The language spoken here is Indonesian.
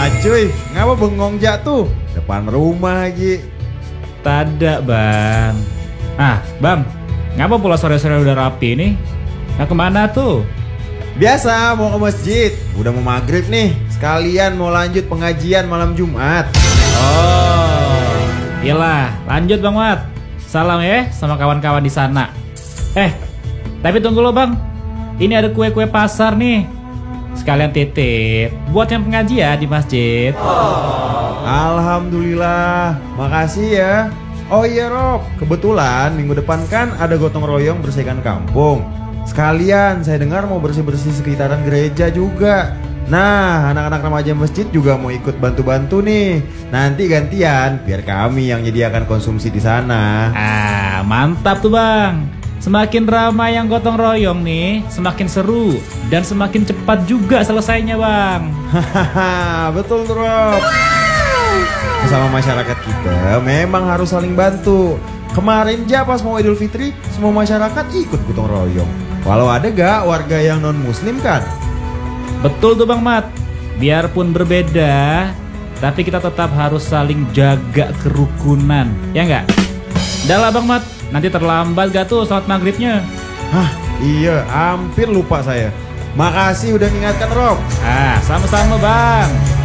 cuy, ngapa bengong jatuh? Depan rumah lagi. Tada bang. Bang, ngapa pula sore-sore udah rapi nih? Nah kemana tuh? Biasa mau ke masjid. Udah mau maghrib nih. Sekalian mau lanjut pengajian malam Jumat. Oh, iyalah, lanjut Bang Mat. Salam ya sama kawan-kawan di sana. Tapi tunggu lo Bang. Ini ada kue-kue pasar nih. Sekalian titip buat yang pengajian di masjid. Alhamdulillah, makasih ya. Oh iya Rob, kebetulan minggu depan kan ada gotong royong bersihkan kampung. Sekalian saya dengar mau bersih-bersih sekitaran gereja juga. Nah, anak-anak remaja masjid juga mau ikut bantu-bantu nih. Nanti gantian, biar kami yang menyediakan konsumsi di sana. Mantap tuh Bang. Semakin ramai yang gotong royong nih, semakin seru dan semakin cepat juga selesainya Bang. Hahaha, betul tuh Rob. Bersama masyarakat kita memang harus saling bantu. Kemarin aja pas mau Idul Fitri, semua masyarakat ikut gotong royong. Walau ada gak warga yang non muslim kan? Betul tuh Bang Mat. Biarpun berbeda, tapi kita tetap harus saling jaga kerukunan. Ya enggak? Udah lah Bang Mat, nanti terlambat gak tuh sholat maghribnya? Iya, hampir lupa saya. Makasih udah mengingatkan Rob. Sama-sama Bang.